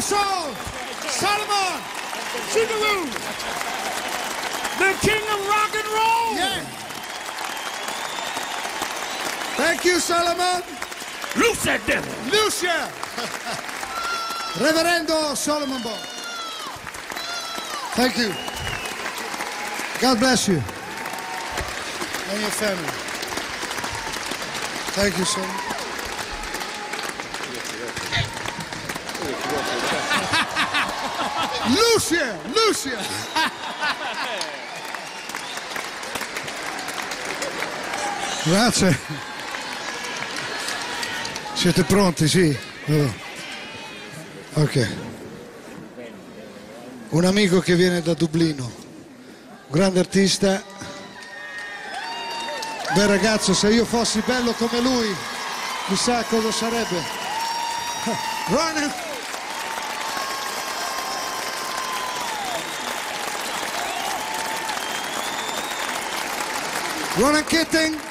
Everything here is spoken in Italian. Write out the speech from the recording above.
soul, Solomon Shigaroo, the king of rock and roll. Yeah. Thank you, Solomon. Loose that devil. Lucia. Reverendo Solomon Bo. Thank you. God bless you and your family. Thank you, son. Lucia, Lucia. Grazie. Siete pronti? Sì. Ok. Un amico che viene da Dublino, un grande artista, bel ragazzo. Se io fossi bello come lui, chissà cosa sarebbe. Ronan Keating.